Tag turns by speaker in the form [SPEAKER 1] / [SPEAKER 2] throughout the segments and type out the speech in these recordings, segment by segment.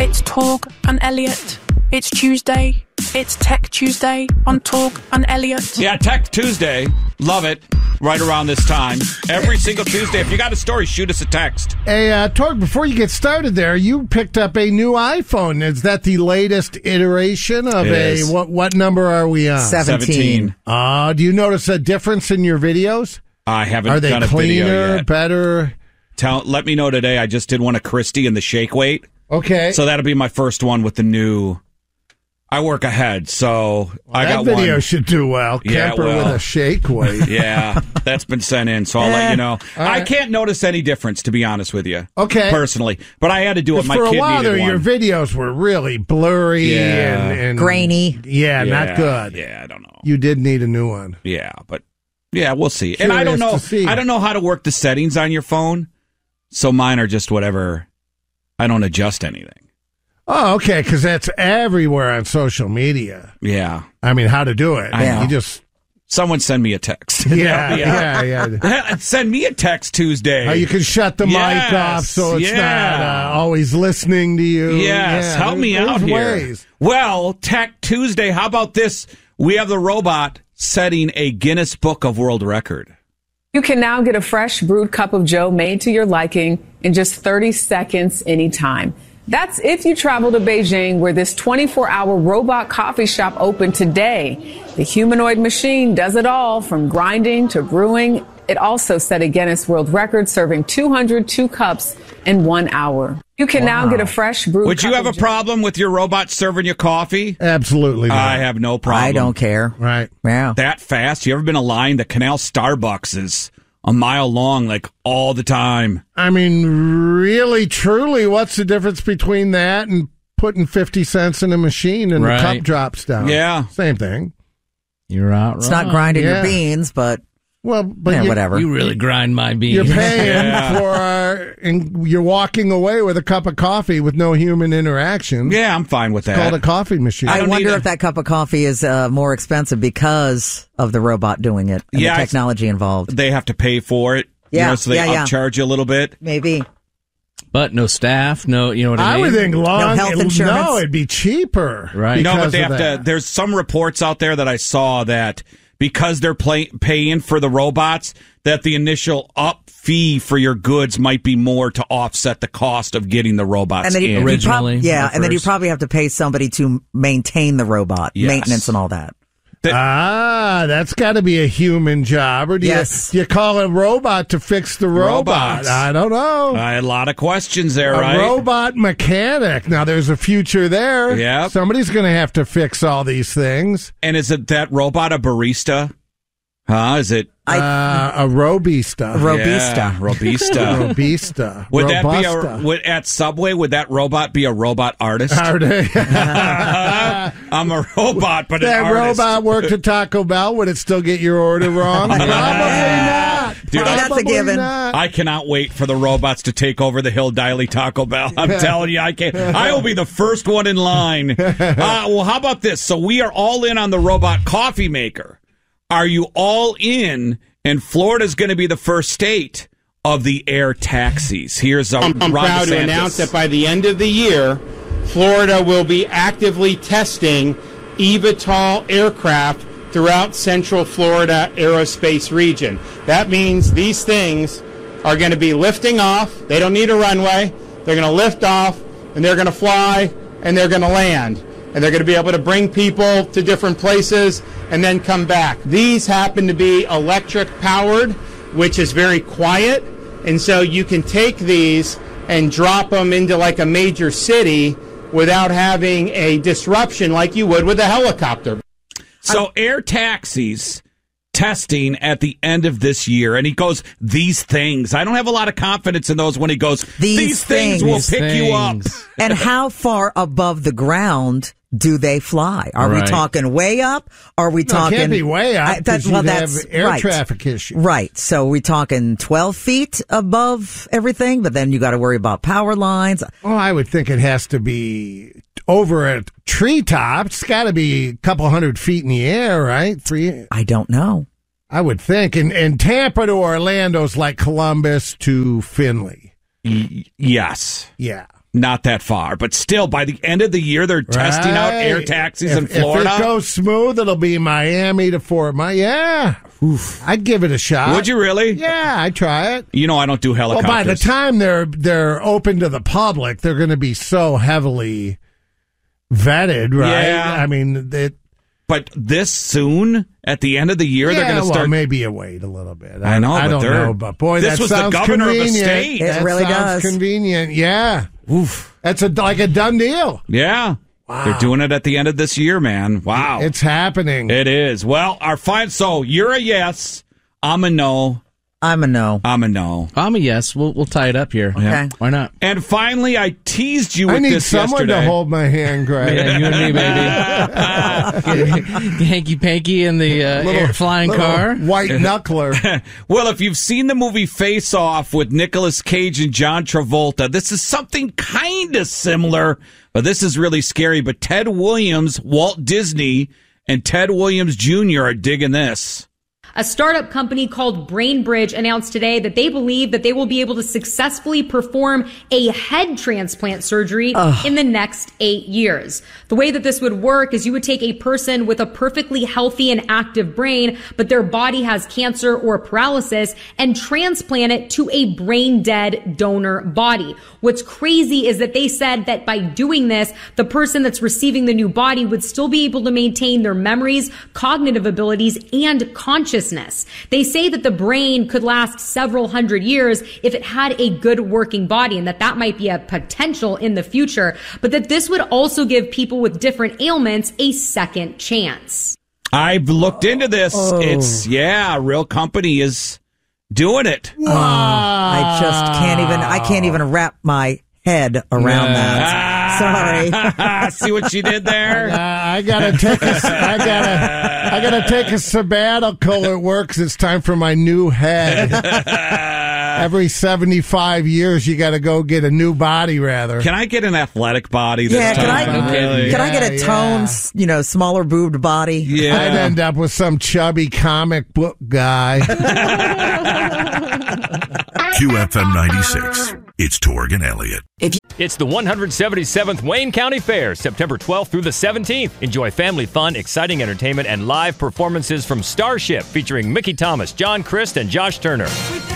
[SPEAKER 1] It's Torg and Elliot. It's Tuesday. It's Tech Tuesday on Torg and Elliot.
[SPEAKER 2] Yeah, Tech Tuesday. Love it. Right around this time. Every single Tuesday. If you got a story, shoot us a text.
[SPEAKER 3] Hey, Torg, before you get started there, you picked up a new iPhone. Is that the latest iteration of what number are we on?
[SPEAKER 4] 17.
[SPEAKER 3] Do you notice a difference in your videos?
[SPEAKER 2] I haven't
[SPEAKER 3] Are they
[SPEAKER 2] done a video
[SPEAKER 3] cleaner,
[SPEAKER 2] yet.
[SPEAKER 3] better?
[SPEAKER 2] Let me know today. I just did one of Christy and the shake weight.
[SPEAKER 3] Okay.
[SPEAKER 2] So that'll be my first one with the new. I work ahead, so I got one.
[SPEAKER 3] That video should do well.
[SPEAKER 2] Yeah,
[SPEAKER 3] Kemper
[SPEAKER 2] well.
[SPEAKER 3] with a shake weight.
[SPEAKER 2] Yeah, that's been sent in, so I'll let you know.
[SPEAKER 3] right.
[SPEAKER 2] I can't notice any difference, to be honest with you.
[SPEAKER 3] Okay.
[SPEAKER 2] Personally. But I had to do it. My
[SPEAKER 3] for a
[SPEAKER 2] kid
[SPEAKER 3] while there,
[SPEAKER 2] needed
[SPEAKER 3] your
[SPEAKER 2] one.
[SPEAKER 3] videos were really blurry and
[SPEAKER 4] grainy.
[SPEAKER 3] Yeah, not good.
[SPEAKER 2] Yeah, I don't know.
[SPEAKER 3] You did need a new one.
[SPEAKER 2] Yeah, but yeah, we'll see. And I don't know.
[SPEAKER 3] Curious to see.
[SPEAKER 2] I don't know how to work the settings on your phone, so mine are just whatever. I don't adjust anything.
[SPEAKER 3] Oh, okay, because that's everywhere on social media.
[SPEAKER 2] Yeah.
[SPEAKER 3] I mean, how to do it.
[SPEAKER 2] I
[SPEAKER 3] You
[SPEAKER 2] know.
[SPEAKER 3] just...
[SPEAKER 2] Someone send me a text.
[SPEAKER 3] Yeah.
[SPEAKER 2] Send me a text Tuesday.
[SPEAKER 3] How you can shut the mic off so it's not always listening to you.
[SPEAKER 2] Yes,
[SPEAKER 3] Yeah,
[SPEAKER 2] help me
[SPEAKER 3] there's
[SPEAKER 2] out here.
[SPEAKER 3] ways.
[SPEAKER 2] Well, Tech Tuesday, how about this? We have the robot setting a Guinness Book of World Record.
[SPEAKER 5] You can now get a fresh brewed cup of Joe made to your liking in just 30 seconds anytime. That's if you travel to Beijing, where this 24-hour robot coffee shop opened today. The humanoid machine does it all, from grinding to brewing. It also set a Guinness World Record, serving 202 cups in 1 hour. You can now get a fresh brewed
[SPEAKER 2] Would you
[SPEAKER 5] cup
[SPEAKER 2] have a
[SPEAKER 5] of Joe.
[SPEAKER 2] problem with your robot serving you coffee?
[SPEAKER 3] Absolutely not.
[SPEAKER 2] I have no problem.
[SPEAKER 4] I don't care.
[SPEAKER 3] Right.
[SPEAKER 4] Yeah.
[SPEAKER 2] That fast? You ever been a line? The Canal Starbucks is a mile long, like all the time.
[SPEAKER 3] I mean, really, truly, what's the difference between that and putting 50 cents in a machine and the cup drops down?
[SPEAKER 2] Yeah.
[SPEAKER 3] Same thing.
[SPEAKER 6] You're out.
[SPEAKER 4] It's not grinding
[SPEAKER 3] Yeah.
[SPEAKER 4] your beans, but
[SPEAKER 3] Well, but
[SPEAKER 4] whatever.
[SPEAKER 6] You really grind my beans.
[SPEAKER 3] you're paying
[SPEAKER 2] Yeah.
[SPEAKER 3] and you're walking away with a cup of coffee with no human interaction.
[SPEAKER 2] Yeah, I'm fine with
[SPEAKER 3] It's called a
[SPEAKER 2] that.
[SPEAKER 3] coffee machine.
[SPEAKER 4] I
[SPEAKER 2] don't
[SPEAKER 4] wonder
[SPEAKER 2] need
[SPEAKER 4] if that cup of coffee is more expensive because of the robot doing it and
[SPEAKER 2] Yeah,
[SPEAKER 4] the technology involved.
[SPEAKER 2] They have to pay for it.
[SPEAKER 4] Yeah,
[SPEAKER 2] So they
[SPEAKER 4] yeah.
[SPEAKER 2] upcharge you a little bit.
[SPEAKER 4] Maybe.
[SPEAKER 6] But no staff, no, you know what I
[SPEAKER 3] I
[SPEAKER 6] mean?
[SPEAKER 3] would think long.
[SPEAKER 4] No health insurance?
[SPEAKER 3] No, it'd be cheaper.
[SPEAKER 6] Right.
[SPEAKER 2] No, but
[SPEAKER 3] because
[SPEAKER 2] they
[SPEAKER 3] of
[SPEAKER 2] have
[SPEAKER 3] that.
[SPEAKER 2] to. There's some reports out there that I saw that because they're paying for the robots, that the initial up fee for your goods might be more to offset the cost of getting the robots
[SPEAKER 4] And then
[SPEAKER 2] in.
[SPEAKER 6] Originally,
[SPEAKER 4] and then you
[SPEAKER 6] first.
[SPEAKER 4] probably have to pay somebody to maintain the robot,
[SPEAKER 2] Yes.
[SPEAKER 4] maintenance and all that.
[SPEAKER 3] That's got to be a human job. Or do
[SPEAKER 4] Yes.
[SPEAKER 3] you call a robot to fix the robot?
[SPEAKER 2] Robots.
[SPEAKER 3] I don't know.
[SPEAKER 2] I had a lot of questions there,
[SPEAKER 3] A
[SPEAKER 2] right?
[SPEAKER 3] robot mechanic. Now, there's a future there.
[SPEAKER 2] Yep.
[SPEAKER 3] Somebody's going to have to fix all these things.
[SPEAKER 2] And is it that robot a barista? Huh? Is it?
[SPEAKER 3] A robista.
[SPEAKER 4] Robista.
[SPEAKER 2] Yeah, robista.
[SPEAKER 3] Robista.
[SPEAKER 2] Would that be
[SPEAKER 3] Robusta.
[SPEAKER 2] at Subway? Would that robot be a robot artist?
[SPEAKER 3] Are they-
[SPEAKER 2] I'm a robot, but
[SPEAKER 3] that
[SPEAKER 2] an artist.
[SPEAKER 3] robot worked at Taco Bell. Would it still get your order wrong? Probably not.
[SPEAKER 2] Dude,
[SPEAKER 4] That's a
[SPEAKER 3] Probably
[SPEAKER 4] given.
[SPEAKER 3] not.
[SPEAKER 2] I cannot wait for the robots to take over the Hill Diley Taco Bell. I'm telling you, I can't. I will be the first one in line. Well, how about this? So we are all in on the robot coffee maker. Are you all in? And Florida's going to be the first state of the air taxis. Here's
[SPEAKER 7] I'm
[SPEAKER 2] Ron
[SPEAKER 7] proud to
[SPEAKER 2] DeSantis.
[SPEAKER 7] announce that by the end of the year, Florida will be actively testing eVTOL aircraft throughout Central Florida aerospace region. That means these things are going to be lifting off. They don't need a runway. They're going to lift off, and they're going to fly, and they're going to land. And they're going to be able to bring people to different places and then come back. These happen to be electric powered, which is very quiet. And so you can take these and drop them into like a major city without having a disruption like you would with a helicopter.
[SPEAKER 2] So air taxis testing at the end of this year. And he goes, these things. I don't have a lot of confidence in those when he goes, these things will
[SPEAKER 6] These
[SPEAKER 2] pick you up.
[SPEAKER 6] things.
[SPEAKER 4] And how far above the ground do they fly? Are we
[SPEAKER 6] Right.
[SPEAKER 4] talking way up? Are we
[SPEAKER 3] No,
[SPEAKER 4] talking?
[SPEAKER 3] it can't be way up because you'd have air
[SPEAKER 4] right.
[SPEAKER 3] traffic issues.
[SPEAKER 4] Right. So we talking 12 feet above everything, but then you got to worry about power lines.
[SPEAKER 3] Oh, I would think it has to be over a treetop. It's got to be a couple 100 feet in the air, right?
[SPEAKER 4] I don't know.
[SPEAKER 3] I would think. And Tampa to Orlando's like Columbus to Findlay.
[SPEAKER 2] Yes.
[SPEAKER 3] Yeah.
[SPEAKER 2] Not that far, but still, by the end of the year, they're testing out air taxis in Florida.
[SPEAKER 3] If it goes smooth, it'll be Miami to Fort Myers. Yeah. Oof. I'd give it a shot.
[SPEAKER 2] Would you really?
[SPEAKER 3] Yeah, I'd try it.
[SPEAKER 2] You know, I don't do helicopters.
[SPEAKER 3] Well, by the time they're open to the public, they're going to be so heavily vetted, right?
[SPEAKER 2] Yeah.
[SPEAKER 3] I mean,
[SPEAKER 2] but this soon, at the end of the year, they're going to start.
[SPEAKER 3] Well, maybe you wait a little bit.
[SPEAKER 2] I know.
[SPEAKER 3] I don't know, but boy,
[SPEAKER 2] this
[SPEAKER 3] that
[SPEAKER 2] was
[SPEAKER 3] sounds
[SPEAKER 2] the governor
[SPEAKER 3] convenient.
[SPEAKER 2] of a state.
[SPEAKER 4] It really does.
[SPEAKER 3] Convenient. Yeah.
[SPEAKER 2] Oof.
[SPEAKER 3] That's like a done deal.
[SPEAKER 2] Yeah. Wow. They're doing it at the end of this year, man. Wow.
[SPEAKER 3] It's happening.
[SPEAKER 2] It is. Well, so you're a yes. I'm a no.
[SPEAKER 4] I'm a no.
[SPEAKER 2] I'm a no.
[SPEAKER 6] I'm a yes. We'll tie it up here.
[SPEAKER 4] Okay.
[SPEAKER 6] Yeah. Why not?
[SPEAKER 2] And finally, I teased you with
[SPEAKER 3] I need
[SPEAKER 2] this
[SPEAKER 3] someone
[SPEAKER 2] yesterday.
[SPEAKER 3] to hold my hand, Greg.
[SPEAKER 6] Yeah, you and me, baby. Hanky-panky in the flying car.
[SPEAKER 3] White knuckler.
[SPEAKER 2] Well, if you've seen the movie Face Off with Nicolas Cage and John Travolta, this is something kind of similar, but this is really scary. But Ted Williams, Walt Disney, and Ted Williams Jr. are digging this.
[SPEAKER 8] A startup company called BrainBridge announced today that they believe that they will be able to successfully perform a head transplant surgery in the next 8 years. The way that this would work is you would take a person with a perfectly healthy and active brain, but their body has cancer or paralysis, and transplant it to a brain-dead donor body. What's crazy is that they said that by doing this, the person that's receiving the new body would still be able to maintain their memories, cognitive abilities, and consciousness. They say that the brain could last several hundred years if it had a good working body, and that might be a potential in the future, but that this would also give people with different ailments a second chance.
[SPEAKER 2] I've looked into this. It's, a real company is doing it.
[SPEAKER 4] I can't even wrap my head around that. Sorry.
[SPEAKER 2] See what she did there?
[SPEAKER 3] I gotta take a sabbatical at work 'cause it's time for my new head. Every 75 years, you got to go get a new body, rather.
[SPEAKER 2] Can I get an athletic body this time?
[SPEAKER 4] Can I get a toned, smaller boobed body?
[SPEAKER 2] Yeah.
[SPEAKER 3] I'd end up with some chubby comic book guy.
[SPEAKER 9] QFM 96. It's Torg and Elliott.
[SPEAKER 10] It's the 177th Wayne County Fair, September 12th through the 17th. Enjoy family fun, exciting entertainment, and live performances from Starship featuring Mickey Thomas, John Christ, and Josh Turner.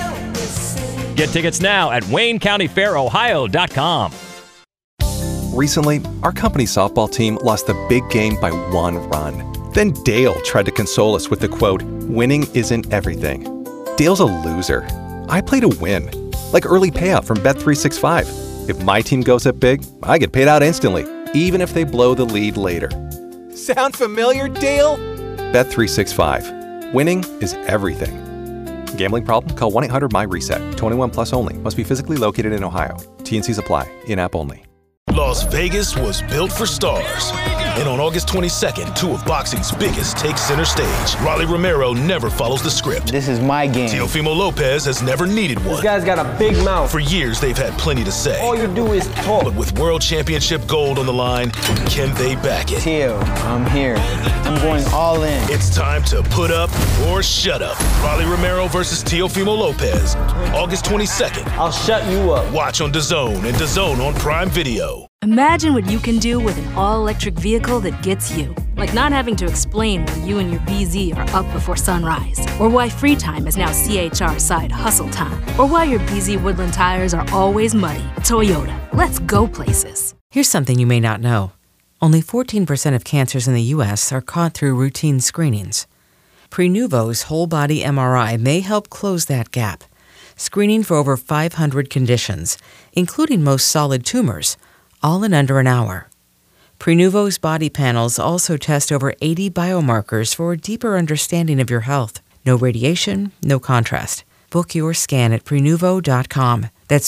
[SPEAKER 10] Get tickets now at WayneCountyFairOhio.com.
[SPEAKER 11] Recently, our company softball team lost the big game by 1 run. Then Dale tried to console us with the quote, "Winning isn't everything." Dale's a loser. I play to win. Like early payout from Bet365. If my team goes up big, I get paid out instantly, even if they blow the lead later. Sound familiar, Dale? Bet365. Winning is everything. Gambling problem? Call 1-800-MY-RESET. 21 plus only. Must be physically located in Ohio. T&Cs apply. In-app only.
[SPEAKER 9] Las Vegas was built for stars. And on August 22nd, 2 of boxing's biggest take center stage. Rolly Romero never follows the script.
[SPEAKER 12] This is my game.
[SPEAKER 9] Teofimo Lopez has never needed one.
[SPEAKER 12] This guy's got a big mouth.
[SPEAKER 9] For years, they've had plenty to say.
[SPEAKER 12] All you do is talk.
[SPEAKER 9] But with World Championship gold on the line, can they back it?
[SPEAKER 12] Teo, I'm here. I'm going all in.
[SPEAKER 9] It's time to put up or shut up. Rolly Romero versus Teofimo Lopez. August 22nd.
[SPEAKER 12] I'll shut you up.
[SPEAKER 9] Watch on DAZN and DAZN on Prime Video.
[SPEAKER 13] Imagine what you can do with an all-electric vehicle that gets you. Like not having to explain why you and your BZ are up before sunrise. Or why free time is now CHR side hustle time. Or why your BZ Woodland tires are always muddy. Toyota, let's go places.
[SPEAKER 14] Here's something you may not know. Only 14% of cancers in the U.S. are caught through routine screenings. Prenuvo's whole-body MRI may help close that gap. Screening for over 500 conditions, including most solid tumors, all in under an hour. Prenuvo's body panels also test over 80 biomarkers for a deeper understanding of your health. No radiation, no contrast. Book your scan at Prenuvo.com. That's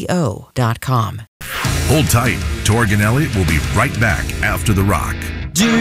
[SPEAKER 14] Prenuvo.com.
[SPEAKER 9] Hold tight. Torg and Elliott will be right back after The Rock.